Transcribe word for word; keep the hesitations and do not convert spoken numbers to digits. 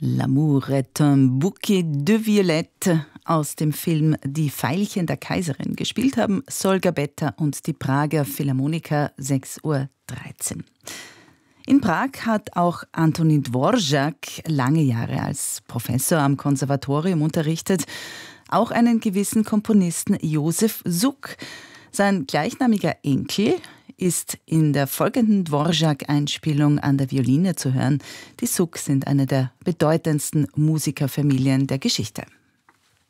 L'amour est un bouquet de violettes aus dem Film Die Veilchen der Kaiserin. Gespielt haben Solga Betta und die Prager Philharmoniker, sechs Uhr dreizehn. In Prag hat auch Antonín Dvořák lange Jahre als Professor am Konservatorium unterrichtet, auch einen gewissen Komponisten Josef Suk. Sein gleichnamiger Enkel ist in der folgenden Dvořák-Einspielung an der Violine zu hören. Die Suk sind eine der bedeutendsten Musikerfamilien der Geschichte.